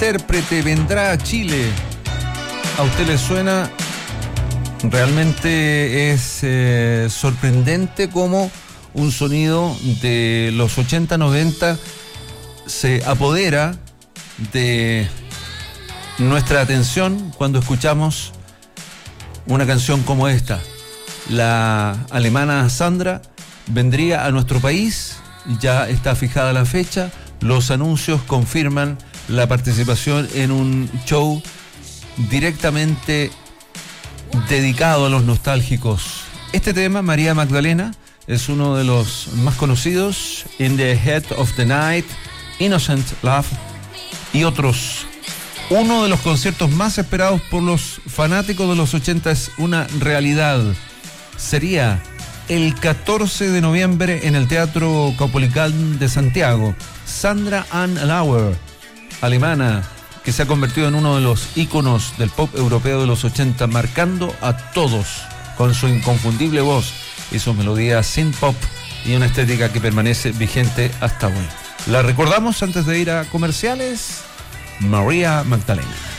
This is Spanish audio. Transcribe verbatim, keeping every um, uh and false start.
intérprete vendrá a Chile. ¿A usted le suena? Realmente es eh, sorprendente cómo un sonido de los ochenta, noventa se apodera de nuestra atención cuando escuchamos una canción como esta. La alemana Sandra vendría a nuestro país, ya está fijada la fecha, los anuncios confirman la participación en un show directamente dedicado a los nostálgicos. Este tema, María Magdalena, es uno de los más conocidos, In the Head of the Night, Innocent Love y otros. Uno de los conciertos más esperados por los fanáticos de los ochenta es una realidad. Sería el catorce de noviembre en el Teatro Caupolicán de Santiago. Sandra Ann Lauer, alemana, que se ha convertido en uno de los íconos del pop europeo de los ochenta, marcando a todos con su inconfundible voz y sus melodías synth pop y una estética que permanece vigente hasta hoy. La recordamos antes de ir a comerciales, María Magdalena.